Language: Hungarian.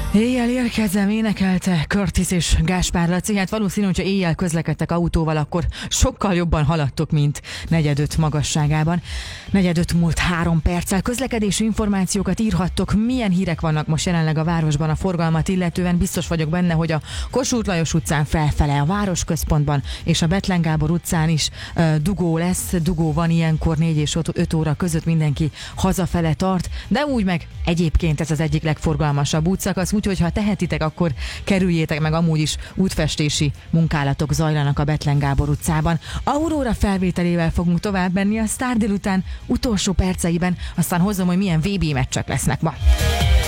Éjjel érkezem, énekelte Curtis és Gáspár Laci. Hát valószínű, hogyha éjjel közlekedtek autóval, akkor sokkal jobban haladtok, mint 4:05 magasságában. 4:05 múlt 3 perccel. Közlekedési információkat írhattok. Milyen hírek vannak most jelenleg a városban a forgalmat illetően? Biztos vagyok benne, hogy a Kossuth Lajos utcán felfele, a Városközpontban és a Bethlen Gábor utcán is dugó lesz. Dugó van ilyenkor 4 és 5 óra között, mindenki hazafele tart, de úgy meg egyébként ez az egyik legforgalmasabb útszakasz, úgyhogy ha tehetitek, akkor kerüljétek meg, amúgy is útfestési munkálatok zajlanak a Bethlen Gábor utcában. Aurora felvételével fogunk tovább menni a Sztár délután utolsó perceiben, aztán hozom, hogy milyen VB meccsek lesznek ma.